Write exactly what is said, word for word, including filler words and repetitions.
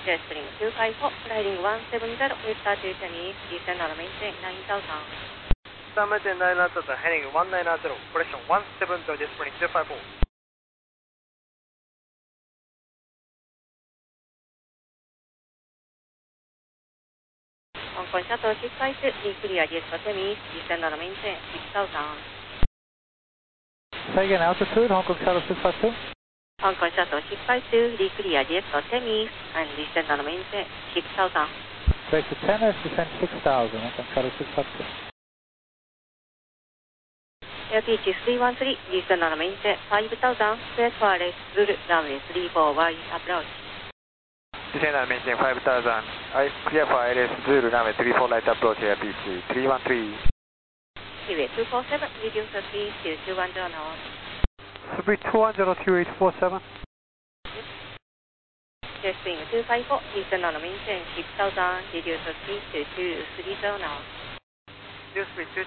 Jetstream two five four, sliding one seven zero, with start to Chinese, descend on maintain nine thousand. Maintain nine thousand, heading one nine zero, correction one seven zero, Jetstream two five four. 香港シャトル失敗中、リクリア、ジェットテミス、descend on maintain six thousand. Say again, altitude, Hong Kong Shuttle six five two. 香港シャトル失敗中、リクリア、ジェットテミス、and descend on maintain six thousand. Break to tennis, descend six thousand, Hong Kong Shuttle six five two. Air pitch three one three, descend on maintain five thousand, clear for left, Zulu, runway three four Y, approach. Descend on maintain five thousand, I clear for L S Zulu, runway three four right approach, air pitch three one three. Seaway two four seven, reduce the speed to two one zero knots. Three two one zero two eight four seven. Jetstream two five four, descend on maintain six thousand, reduce the speed to two three zero knots. Jetstream two